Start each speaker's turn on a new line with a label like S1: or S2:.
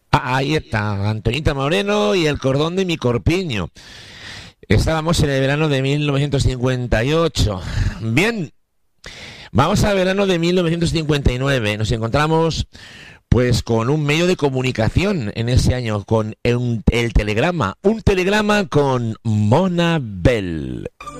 S1: Ahí está, Antonita Moreno y el cordón de mi corpiño. Estábamos en el verano de 1958. Bien, vamos al verano de 1959. Nos encontramos pues con un medio de comunicación en ese año, con el telegrama. Un telegrama con Mona Bell.